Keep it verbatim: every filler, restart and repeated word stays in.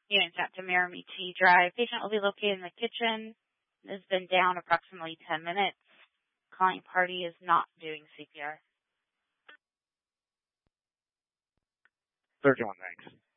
Units at Miramichi Drive. Patient will be located in the kitchen. Has been down approximately ten minutes. Calling party is not doing C P R. thirty-one, thanks.